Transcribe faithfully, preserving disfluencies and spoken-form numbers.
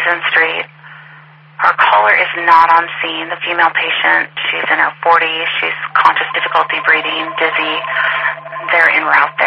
Susan Street. Our caller is not on scene. The female patient, she's in her forties. She's conscious difficulty breathing, dizzy. They're en route